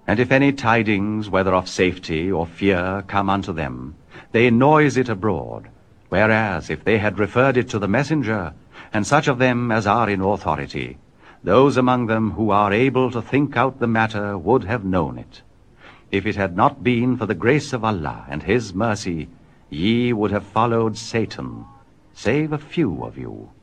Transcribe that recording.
And if any tidings, whether of safety or fear, come unto them, they noise it abroad. Whereas, if they had referred it to the messenger, and such of them as are in authority, those among them who are able to think out the matter would have known it. If it had not been for the grace of Allah and his mercy, ye would have followed Satan, save a few of you.